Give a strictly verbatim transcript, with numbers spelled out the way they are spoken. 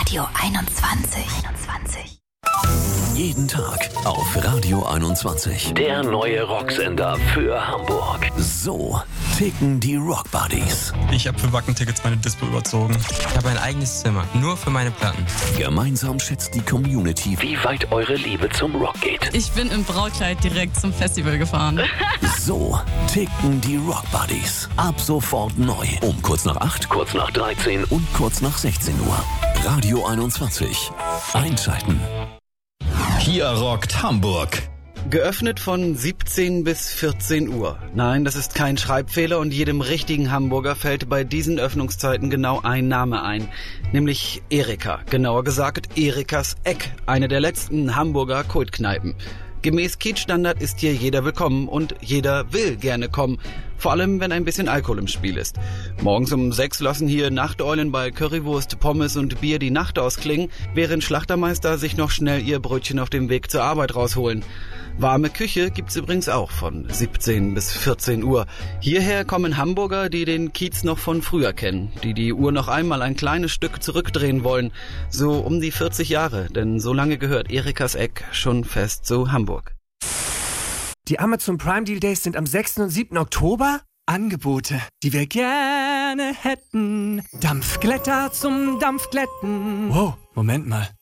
Radio einundzwanzig. einundzwanzig. Jeden Tag auf Radio einundzwanzig. Der neue Rocksender für Hamburg. So ticken die Rock Buddies. Ich habe für Wacken-Tickets meine Dispo überzogen. Ich habe ein eigenes Zimmer, nur für meine Platten. Gemeinsam schätzt die Community, wie weit eure Liebe zum Rock geht. Ich bin im Brautkleid direkt zum Festival gefahren. So ticken die Rock Buddies. Ab sofort neu. Um kurz nach acht, kurz nach dreizehn und kurz nach sechzehn Uhr. Radio einundzwanzig. Einschalten. Hier rockt Hamburg. Geöffnet von siebzehn bis vierzehn Uhr. Nein, das ist kein Schreibfehler und jedem richtigen Hamburger fällt bei diesen Öffnungszeiten genau ein Name ein. Nämlich Erika. Genauer gesagt Erikas Eck. Eine der letzten Hamburger Kultkneipen. Gemäß Kiez-Standard ist hier jeder willkommen und jeder will gerne kommen. Vor allem, wenn ein bisschen Alkohol im Spiel ist. Morgens um sechs lassen hier Nachteulen bei Currywurst, Pommes und Bier die Nacht ausklingen, während Schlachtermeister sich noch schnell ihr Brötchen auf dem Weg zur Arbeit rausholen. Warme Küche gibt's übrigens auch von siebzehn bis vierzehn Uhr. Hierher kommen Hamburger, die den Kiez noch von früher kennen, die die Uhr noch einmal ein kleines Stück zurückdrehen wollen. So um die vierzig Jahre, denn so lange gehört Erikas Eck schon fest zu Hamburg. Die Amazon Prime Deal Days sind am sechsten und siebten Oktober. Angebote, die wir gerne hätten. Dampfglätter zum Dampfglätten. Wow, Moment mal.